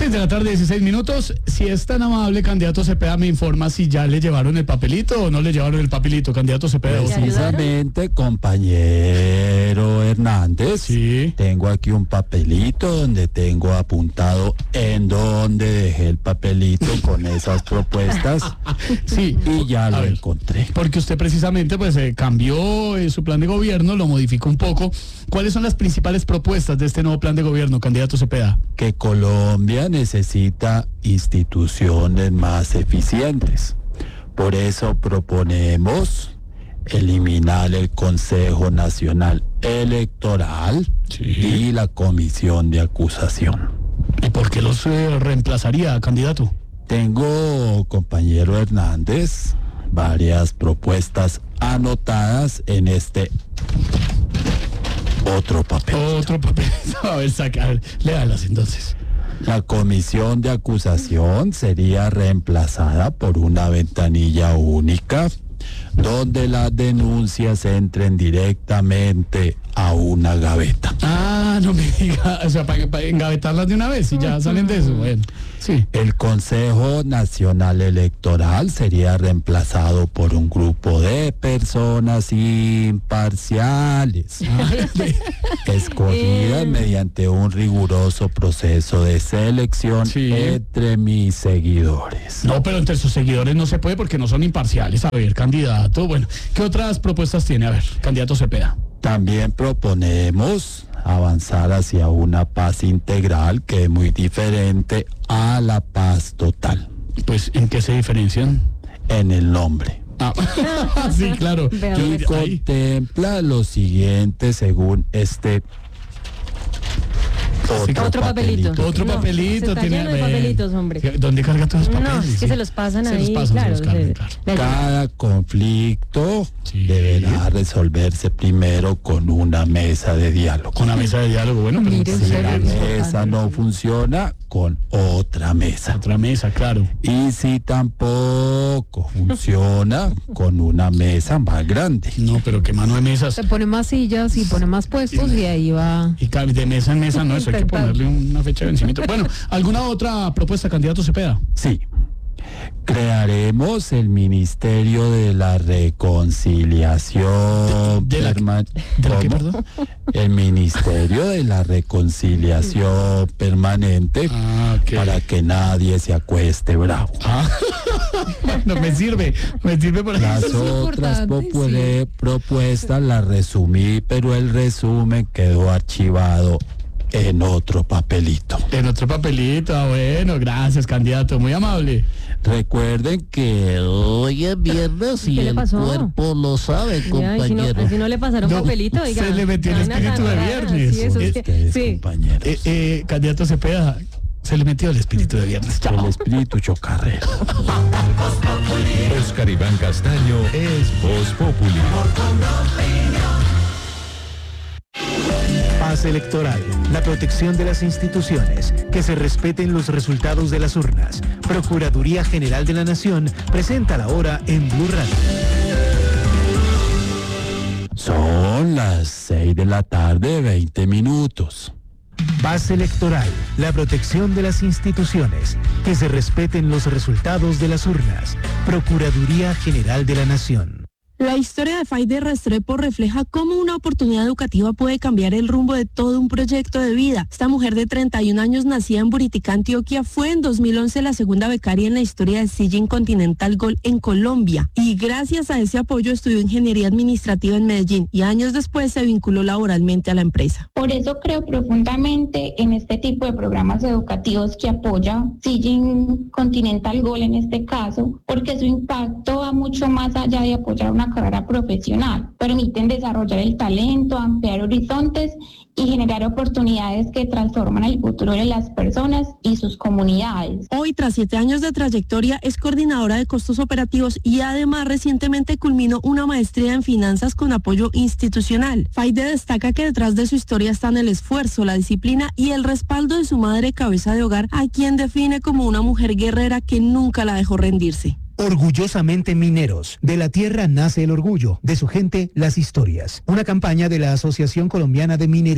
6 de la tarde, 16 minutos. Si es tan amable, candidato Cepeda, me informa si ya le llevaron el papelito o no le llevaron el papelito, candidato Cepeda. Precisamente, compañero Hernández, Sí. tengo aquí un papelito donde tengo apuntado en dónde dejé el papelito con esas propuestas. Sí. Y ya lo A ver, encontré. porque usted precisamente pues cambió su plan de gobierno, lo modificó un poco. ¿Cuáles son las principales propuestas de este nuevo plan de gobierno, candidato Cepeda? Que Colombia necesita instituciones más eficientes. Por eso proponemos eliminar el Consejo Nacional Electoral y la Comisión de Acusación. ¿Y por qué los reemplazaría, candidato? Tengo, compañero Hernández, varias propuestas anotadas en este otro papel. Otro papel. A ver, léalas entonces. La comisión de acusación sería reemplazada por una ventanilla única donde las denuncias entren directamente a una gaveta. Ah, no me diga, o sea, para engavetarlas de una vez y ya salen de eso. Bueno, sí. El Consejo Nacional Electoral sería reemplazado por un grupo de personas imparciales, escogidas mediante un riguroso proceso de selección entre mis seguidores. No, pero entre sus seguidores no se puede porque no son imparciales. A ver, candidato, bueno, ¿qué otras propuestas tiene? A ver, candidato Cepeda. También proponemos avanzar hacia una paz integral que es muy diferente a la paz total. Pues, ¿en qué se diferencian? En el nombre. Ah, sí, claro. Y contempla lo siguiente según este otro papelito. Otro papelito. Se está lleno de papelitos, hombre. ¿Dónde carga todos los papeles? No, es que se los pasan ahí, claro. Cada conflicto deberá resolverse primero con una mesa de diálogo. Con una mesa de diálogo, bueno, pero si la mesa no funciona, con otra mesa. Otra mesa, claro. Y si tampoco funciona, con una mesa más grande. No, pero qué mano de mesas. Se pone más sillas y pone más puestos y ahí va. Y de mesa en mesa, no, eso hay que ponerle una fecha de vencimiento. Bueno, ¿alguna otra propuesta, candidato Cepeda? Sí. Crearemos el Ministerio de la Reconciliación ¿De la qué, perdón? El Ministerio de la Reconciliación Permanente para que nadie se acueste bravo. Bueno, me sirve por las otras propuestas las resumí, pero el resumen quedó archivado en otro papelito. En otro papelito, bueno, gracias, candidato, muy amable. Recuerden que hoy es viernes y el cuerpo lo sabe, compañero. Si no le pasaron papelito, diga. Se le metió el espíritu de viernes. Sí, eso sí. Compañero. Candidato Cepeda, se le metió el espíritu de viernes. Chao. El espíritu chocarrero. Oscar Iván Castaño es Voz Populi. Paz electoral, la protección de las instituciones, que se respeten los resultados de las urnas. Procuraduría General de la Nación presenta la hora en Blue Radio. Son las 6 de la tarde, 20 minutos. Paz electoral, la protección de las instituciones, que se respeten los resultados de las urnas. Procuraduría General de la Nación. La historia de Faide Restrepo refleja cómo una oportunidad educativa puede cambiar el rumbo de todo un proyecto de vida. Esta mujer de 31 años, nacida en Buritica, Antioquia, fue en 2011 la segunda becaria en la historia de Sijin Continental Gold en Colombia. Y gracias a ese apoyo estudió ingeniería administrativa en Medellín y años después se vinculó laboralmente a la empresa. Por eso creo profundamente en este tipo de programas educativos que apoya Sijin Continental Gold en este caso, porque su impacto va mucho más allá de apoyar una carrera profesional. Permiten desarrollar el talento, ampliar horizontes y generar oportunidades que transforman el futuro de las personas y sus comunidades. Hoy, tras 7 años de trayectoria, es coordinadora de costos operativos y además recientemente culminó una maestría en finanzas con apoyo institucional. Faide destaca que detrás de su historia están el esfuerzo, la disciplina y el respaldo de su madre cabeza de hogar, a quien define como una mujer guerrera que nunca la dejó rendirse. Orgullosamente mineros. De la tierra nace el orgullo, de su gente las historias. Una campaña de la Asociación Colombiana de Minería.